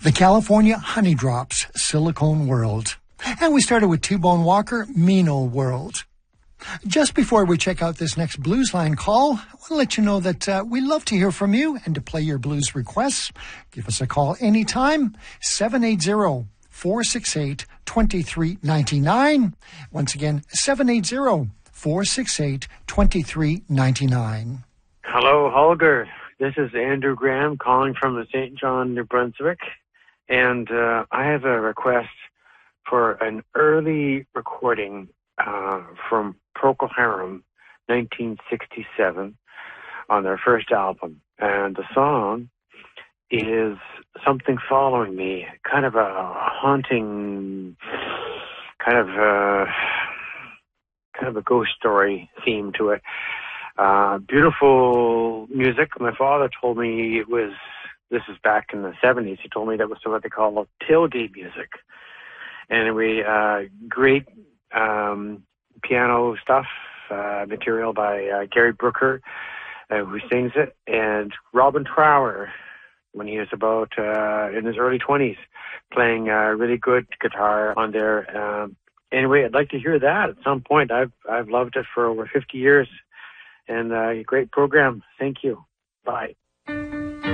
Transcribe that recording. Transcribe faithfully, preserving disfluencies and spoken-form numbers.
The California Honey Drops, Silicone World. And we started with T-Bone Walker, Mean Old World. Just before we check out this next Blues Line call, I want to let you know that uh, we love to hear from you and to play your blues requests. Give us a call anytime, seven eight zero, four six eight, two three nine nine. Once again, seven eight zero, four six eight, two three nine nine. Hello, Holger. This is Andrew Graham calling from the Saint John, New Brunswick. And uh, I have a request for an early recording uh, from Procol Harum, nineteen sixty-seven, on their first album. And the song is Something Following Me, kind of a haunting, kind of a, kind of a ghost story theme to it. Uh, beautiful music. My father told me it was, this is back in the seventies, he told me that was what they call tailgate music. Anyway, uh, great um, piano stuff, uh, material by uh, Gary Brooker, uh, who sings it, and Robin Trower, when he was about uh, in his early twenties, playing uh, really good guitar on there. Um, anyway, I'd like to hear that at some point. I've I've loved it for over fifty years, and uh, great program. Thank you. Bye.